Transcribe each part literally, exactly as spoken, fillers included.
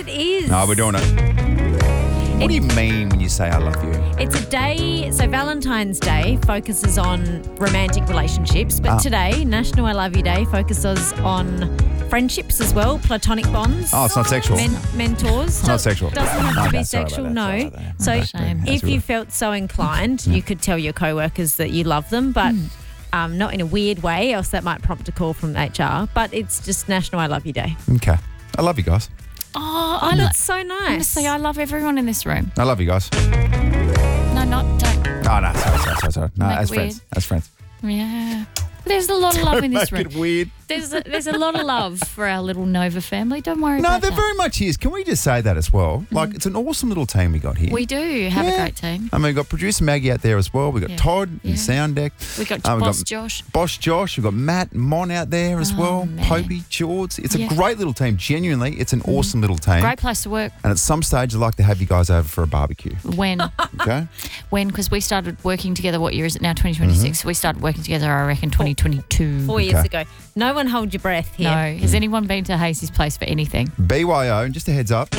it is. No, we're doing it. What do you mean when you say I love you? It's a day, so Valentine's Day focuses on romantic relationships, but Ah. today, National I Love You Day, focuses on friendships as well, platonic bonds. Oh, it's not sexual. Men- mentors. Not sexual. Doesn't have to Okay, be sorry about sexual, that, no. sorry about that. So Okay. Shame. That's if you weird. felt so inclined, you could tell your co-workers that you love them, but um, not in a weird way, else that might prompt a call from H R. But it's just National I Love You Day. Okay. I love you guys. Oh, I lo- That's so nice. honestly, I love everyone in this room. I love you guys. No, not don't. Oh, no, sorry, sorry, sorry, sorry. No, Make as it friends. weird. As friends. Yeah. There's a lot of love in this Make room. it weird. There's a, there's a lot of love for our little Nova family. Don't worry No, about there that. very much is. Can we just say that as well? Like, it's an awesome little team we got here. We do have Yeah. a great team. I mean, we've got producer Maggie out there as well. We've got Yeah. Todd Yeah. and Sound Deck. We got Uh, we've Boss got Josh. Boss Josh. We've got Matt and Mon out there as Oh, well. man. Popey, George. It's a Yeah. great little team. Genuinely, it's an awesome little team. Great place to work. And at some stage, I'd like to have you guys over for a barbecue. When? Okay? when? Because we started working together. What year is it now? twenty twenty-six. Mm-hmm. We started working together, I reckon, twenty twenty-two. Four years Okay. ago. No one hold your breath here. No. Has anyone been to Hazy's place for anything? B Y O, and just a heads up.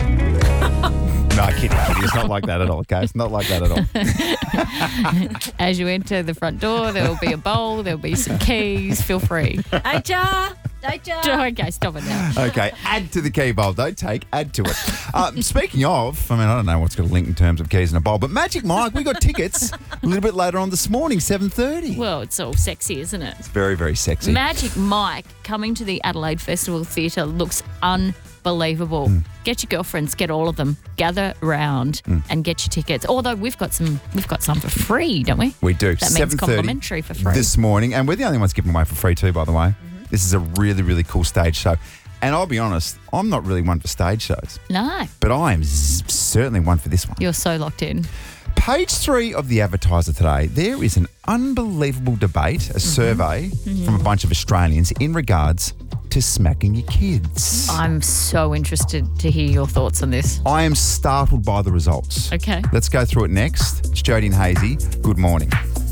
No, kidding, kidding. It's not like that at all, okay? It's not like that at all. As you enter the front door, there will be a bowl, there will be some keys. Feel free. H R. H R. Okay, stop it now. Okay, add to the key bowl. Don't take, add to it. Uh, speaking of, I mean, I don't know what's got a link in terms of keys in a bowl, but Magic Mike, we got tickets a little bit later on this morning, seven thirty. Well, it's all sexy, isn't it? Very, very sexy. Magic Mike coming to the Adelaide Festival Theatre looks unbelievable. Hmm. Get your girlfriends, get all of them, gather round and get your tickets. Although we've got some, we've got some for free, don't we? We do. That means seven thirty complimentary for free. this morning, and we're the only ones giving away for free too, by the way. This is a really, really cool stage show. And I'll be honest, I'm not really one for stage shows, No, but I am z- certainly one for this one. you're so locked in. Page three of the Advertiser today, there is an unbelievable debate, a survey from a bunch of Australians in regards to smacking your kids. I'm so interested to hear your thoughts on this. I am startled by the results. Okay. Let's go through it next. It's Jodie and Hazy. Good morning.